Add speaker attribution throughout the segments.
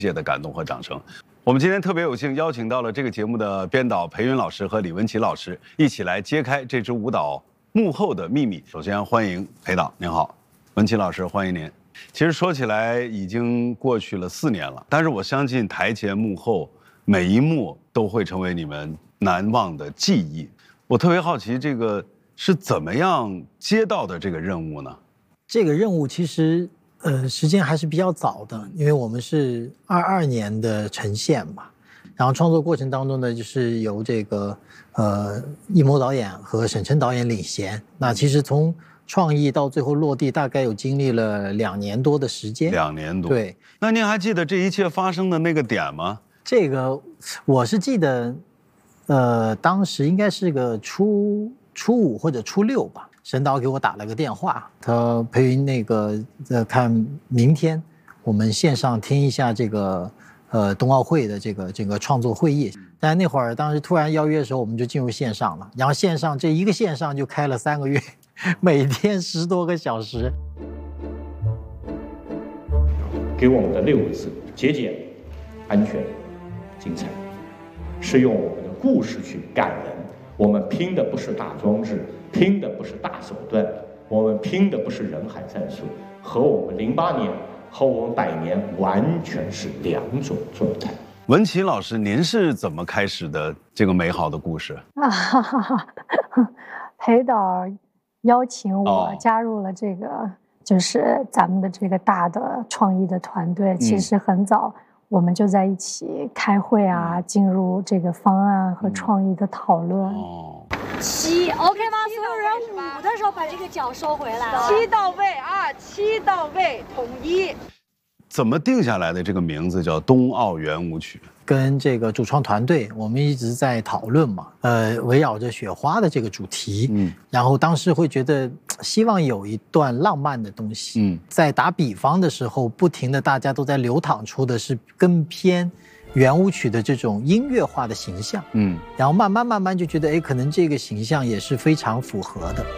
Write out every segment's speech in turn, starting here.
Speaker 1: 界的感动和掌声。我们今天特别有幸邀请到了这个节目的编导裴云老师和李文琪老师，一起来揭开这支舞蹈幕后的秘密。首先欢迎裴导，您好；文琪老师，欢迎您。其实说起来已经过去了4年了，但是我相信台前幕后每一幕都会成为你们难忘的记忆。我特别好奇，这个是怎么样接到的这个任务呢？
Speaker 2: 这个任务其实时间还是比较早的，因为我们是22年的呈现嘛，然后创作过程当中呢，就是由这个易谋导演和沈晨导演领衔。那其实从创意到最后落地，大概有经历了2年多的时间。2年多。对。
Speaker 1: 那您还记得这一切发生的那个点吗？
Speaker 2: 这个我是记得，当时应该是个初5或者初6吧。沈导给我打了个电话，他裴云看明天我们线上听一下这个冬奥会的这个创作会议。但那会儿当时突然邀约的时候，我们就进入线上了，然后线上这一个线上就开了3个月，每天10多个小时。
Speaker 3: 给我们的6个字：节俭、安全、精彩，是用我们的故事去感人。我们拼的不是大装置，拼的不是大手段，我们拼的不是人海战术，和我们08年和我们100年完全是2种状态。
Speaker 1: 文琪老师，您是怎么开始的这个美好的故事？
Speaker 4: 裴导邀请我加入了这个，就是咱们的这个大的创意的团队。其实很早我们就在一起开会啊，进入这个方案和创意的讨论。
Speaker 5: 7 OK 吗？所有人5的时候把这个脚收回来。
Speaker 6: 7到位啊，7到位，统一。
Speaker 1: 怎么定下来的这个名字叫冬奥圆舞曲？
Speaker 2: 跟这个主创团队，我们一直在讨论嘛，围绕着雪花的这个主题，然后当时会觉得希望有一段浪漫的东西，在打比方的时候，不停的大家都在流淌出的是更偏圆舞曲的这种音乐化的形象，然后慢慢就觉得，可能这个形象也是非常符合的。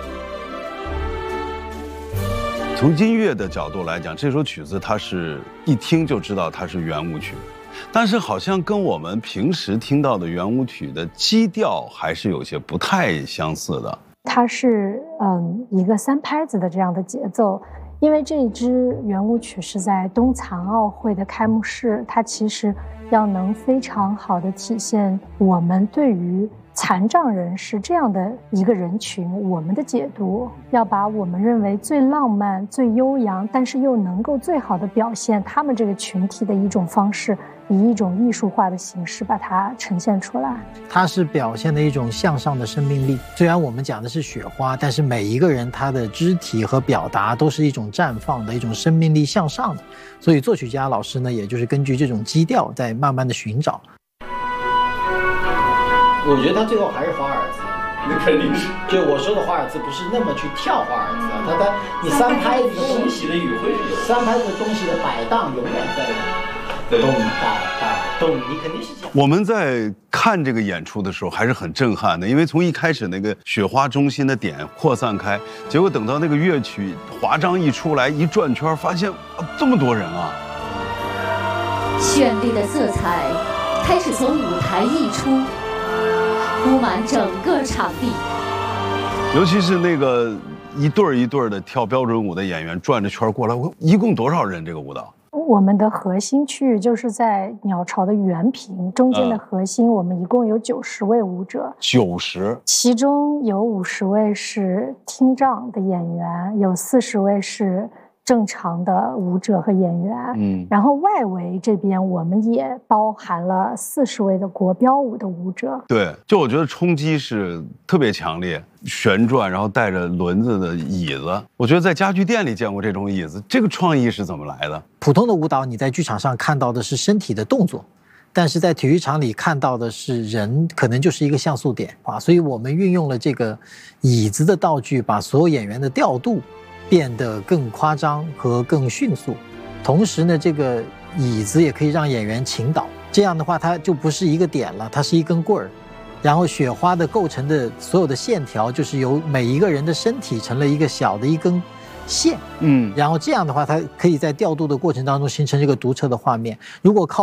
Speaker 1: 从音乐的角度来讲，这首曲子它是一听就知道它是圆舞曲，但是好像跟我们平时听到的圆舞曲的基调还是有些不太相似的。
Speaker 4: 它是一个3拍子的这样的节奏，因为这一支圆舞曲是在冬残奥会的开幕式，它其实要能非常好的体现我们对于残障人士这样的一个人群，我们的解读要把我们认为最浪漫、最悠扬，但是又能够最好的表现他们这个群体的一种方式，以一种艺术化的形式把它呈现出来。
Speaker 2: 它是表现的一种向上的生命力。虽然我们讲的是雪花，但是每一个人他的肢体和表达都是一种绽放的一种生命力向上的。所以作曲家老师呢，也就是根据这种基调在慢慢的寻找。我觉得他最后还是华尔兹，
Speaker 3: 那肯定是。
Speaker 2: 就我说的华尔兹不是那么去跳华尔兹啊，你3拍子的
Speaker 3: 东西的语汇是有
Speaker 2: ，3拍子的东西的摆荡永远在动哒哒动，你肯定是这样。
Speaker 1: 我们在看这个演出的时候还是很震撼的，因为从一开始那个雪花中心的点扩散开，结果等到那个乐曲华章一出来一转圈，发现这么多人啊！
Speaker 7: 绚丽的色彩开始从舞台溢出，铺满整个场地，
Speaker 1: 尤其是那个一对一对的跳标准舞的演员转着圈过来，一共多少人？这个舞蹈？
Speaker 4: 我们的核心区域就是在鸟巢的圆屏中间的核心，我们一共有90位舞者
Speaker 1: ，90，
Speaker 4: 其中有50位是听障的演员，有40位是正常的舞者和演员，然后外围这边我们也包含了40位的国标舞的舞者。
Speaker 1: 对，就我觉得冲击是特别强烈，旋转然后带着轮子的椅子，我觉得在家具店里见过这种椅子，这个创意是怎么来的？
Speaker 2: 普通的舞蹈你在剧场上看到的是身体的动作，但是在体育场里看到的是人，可能就是一个像素点啊，所以我们运用了这个椅子的道具，把所有演员的调度变得更夸张和更迅速，同时呢，这个椅子也可以让演员倾倒，这样的话它就不是一个点了，它是一根棍儿，然后雪花的构成的所有的线条就是由每一个人的身体成了一个小的一根线，
Speaker 1: 嗯，
Speaker 2: 然后这样的话，它可以在调度的过程当中形成这个读车的画面。如果靠